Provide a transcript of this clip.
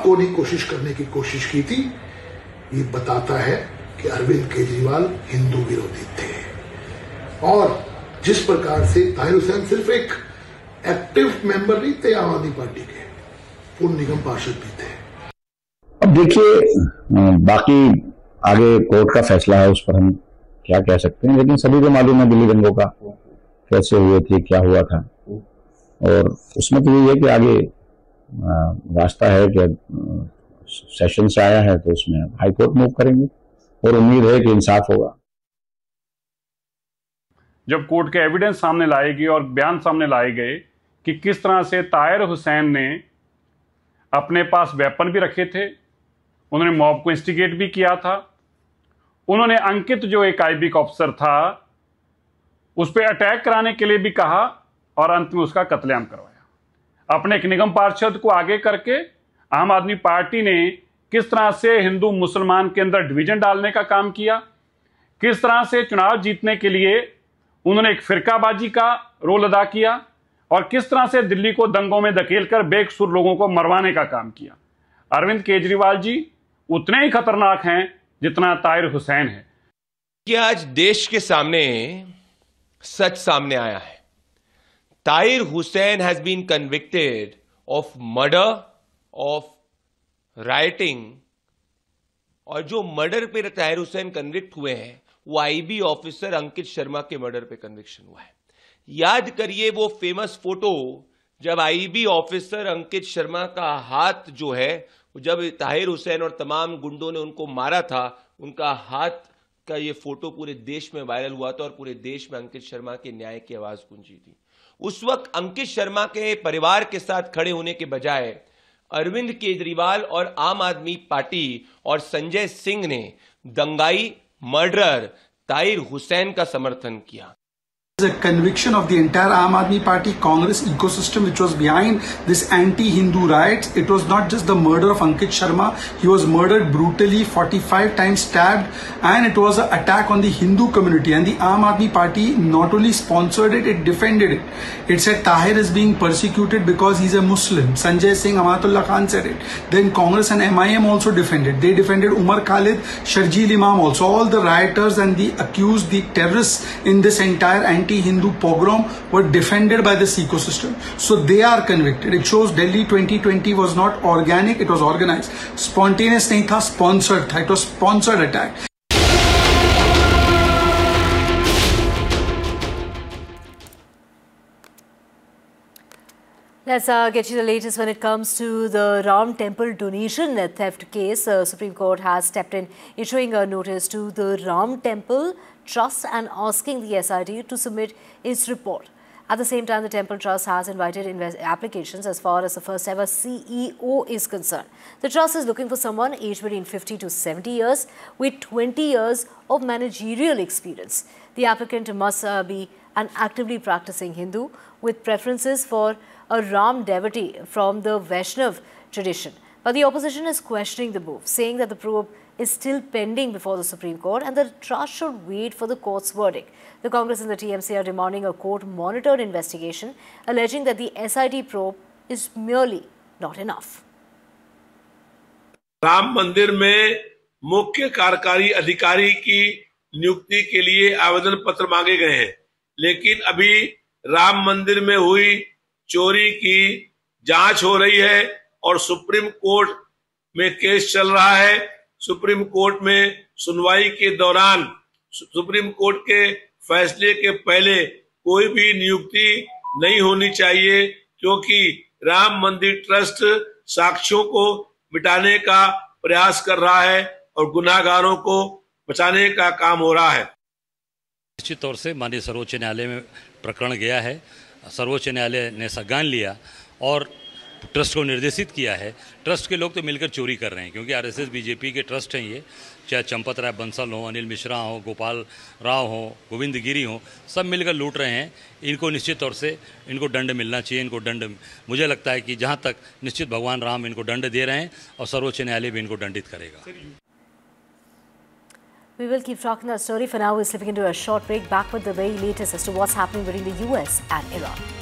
सबको नहीं कोशिश करने की कोशिश की थी। ये बताता है कि अरविंद केजरीवाल हिंदू विरोधी थे और जिस प्रकार से ताहिर हुसैन सिर्फ एक एक्टिव मेंबर नहीं थे आम आदमी पार्टी के, पूर्ण निगम पार्षद भी थे। अब देखिए बाकी आगे कोर्ट का फैसला है, उस पर हम क्या कह सकते हैं, लेकिन सभी को मालूम है दिल्ली दंगों का कैसे हुए थे, क्या हुआ था, और उसमें तो यही है कि आगे रास्ता है कि सेशन से आया है तो उसमें हाई कोर्ट मूव करेंगे और उम्मीद है कि इंसाफ होगा। जब कोर्ट के एविडेंस सामने लाए गए और बयान सामने लाए गए कि किस तरह से ताहिर हुसैन ने अपने पास वेपन भी रखे थे, उन्होंने मॉब को इंस्टिगेट भी किया था, उन्होंने अंकित जो एक आईबी का अफसर था उस पर अटैक कराने के लिए भी कहा और अंत में उसका कत्लेआम करवाया। अपने एक निगम पार्षद को आगे करके आम आदमी पार्टी ने किस तरह से हिंदू मुसलमान के अंदर डिवीजन डालने का काम किया, किस तरह से चुनाव जीतने के लिए उन्होंने एक फिरकाबाजी का रोल अदा किया और किस तरह से दिल्ली को दंगों में धकेलकर बेकसूर लोगों को मरवाने का काम किया। अरविंद केजरीवाल जी उतने ही खतरनाक हैं जितना ताहिर हुसैन है। कि आज देश के सामने सच सामने आया है। Tahir Hussain has been convicted of murder, of writing, और जो मर्डर पे ताहिर हुसैन कन्विक्ट हुए हैं वो आईबी ऑफिसर अंकित शर्मा के मर्डर पे कन्विक्शन हुआ है। याद करिए वो फेमस फोटो जब आईबी ऑफिसर अंकित शर्मा का हाथ जो है, जब ताहिर हुसैन और तमाम गुंडों ने उनको मारा था, उनका हाथ का ये फोटो पूरे देश में वायरल हुआ था और पूरे देश में अंकित शर्मा के न्याय की आवाज गूंजी थी। उस वक्त अंकित शर्मा के परिवार के साथ खड़े होने के बजाय अरविंद केजरीवाल और आम आदमी पार्टी और संजय सिंह ने दंगाई मर्डरर ताहिर हुसैन का समर्थन किया। A conviction of the entire Aam Aadmi Party Congress ecosystem which was behind this anti-Hindu riots. It was not just the murder of Ankit Sharma. He was murdered brutally, 45 times stabbed, and it was an attack on the Hindu community. And the Aam Aadmi Party not only sponsored it, it defended it. It said Tahir is being persecuted because he's a Muslim. Sanjay Singh, Amatullah Khan said it. Then Congress and MIM also defended. They defended Umar Khalid, Sharjeel Imam also. All the rioters and the accused, the terrorists in this entire anti-Hindu pogrom were defended by this ecosystem. So they are convicted. It shows Delhi 2020 was not organic, it was organized. Spontaneous nahi tha, sponsored tha. It was sponsored attack. Let's get you the latest when it comes to the Ram Temple donation theft case. Supreme Court has stepped in, issuing a notice to the Ram Temple Trust and asking the SIT to submit its report. At the same time, the Temple Trust has invited applications as far as the first ever CEO is concerned. The Trust is looking for someone aged between 50 to 70 years with 20 years of managerial experience. The applicant must be an actively practicing Hindu with preferences for a Ram devotee from the Vaishnav tradition. But the opposition is questioning the move, saying that the probe is still pending before the Supreme Court and the trust should wait for the court's verdict. The Congress and the TMC are demanding a court-monitored investigation, alleging that the SIT probe is merely not enough. Ram मंदिर में मुख्य कार्यकारी अधिकारी की नियुक्ति के लिए आवेदन पत्र मांगे गए हैं, लेकिन अभी राम मंदिर में हुई चोरी की जांच हो रही है और सुप्रीम कोर्ट में केस चल रहा है। सुप्रीम कोर्ट में सुनवाई के दौरान सुप्रीम कोर्ट के फैसले के पहले कोई भी नियुक्ति नहीं होनी चाहिए, क्योंकि राम मंदिर ट्रस्ट साक्ष्यों को मिटाने का प्रयास कर रहा है और गुनाहगारों को बचाने का काम हो रहा है। निश्चित तौर से माननीय सर्वोच्च न्यायालय में प्रकरण गया है। सर्वोच्च न्यायालय ने संज्ञान लिया और ट्रस्ट को निर्देशित किया है। ट्रस्ट के लोग तो मिलकर चोरी कर रहे हैं, क्योंकि आरएसएस बीजेपी के ट्रस्ट हैं ये, चाहे चंपत राय बंसल हो, अनिल मिश्रा हो, गोपाल राव हो, गोविंद गिरी हो, सब मिलकर लूट रहे हैं। इनको निश्चित तौर से इनको दंड मिलना चाहिए। इनको दंड, मुझे लगता है कि जहाँ तक निश्चित भगवान राम इनको दंड दे रहे हैं और सर्वोच्च न्यायालय भी इनको दंडित करेगा। We will keep tracking that story. For now, we're slipping into a short break. Back with the very latest as to what's happening between the US and Iran.